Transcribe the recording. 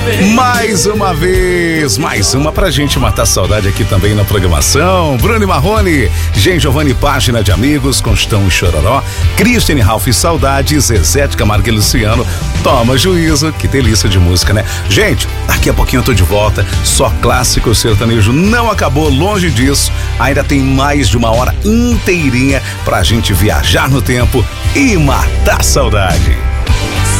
Mais uma pra gente matar saudade aqui também na programação. Bruno e Marrone, Gen Giovanni, página de amigos, Constão e Chororó, Cristiane Ralph e Saudade, Zezé de Camargo e Luciano. Toma juízo, que delícia de música, né? Gente, daqui a pouquinho eu tô de volta. Só clássico sertanejo não acabou, longe disso. Ainda tem mais de uma hora inteirinha pra gente viajar no tempo e matar saudade.